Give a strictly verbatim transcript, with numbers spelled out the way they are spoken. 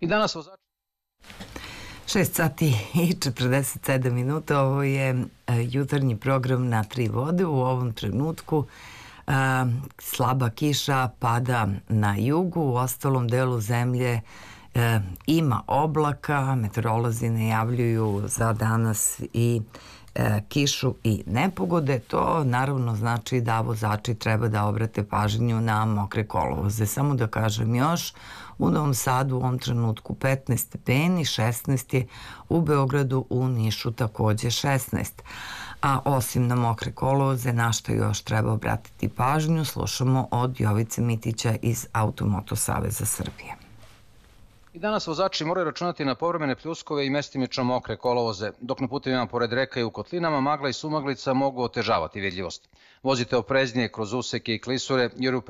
I danas vozači... šest sati i četrdeset sedam minuta, ovo je jutarnji program Na tri vode. U ovom trenutku a, slaba kiša pada na jugu, u ostalom delu zemlje e, ima oblaka, meteorolozi najavljuju za danas i e, kišu i nepogode. To naravno znači da vozači treba da obrate pažnju na mokre kolovoze. Samo da kažem još, u Novom Sadu u ovom trenutku petnaest stepeni, šesnaest je u Beogradu, u Nišu takođe šesnaest. A osim na mokre kolovoze, na što još treba obratiti pažnju, slušamo od Jovice Mitića iz Automoto Saveza Srbije. I danas vozači moraju računati na povremene pljuskove i mestimično mokre kolovoze, dok na putevima pored reka i u kotlinama magla i sumaglica mogu otežavati vidljivost. Vozite opreznije kroz useke i klisure, jer u